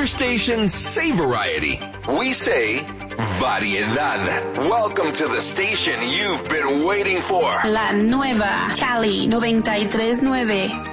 Our station say variety. We say variedad. Welcome to the station you've been waiting for. La nueva Cali 93.9.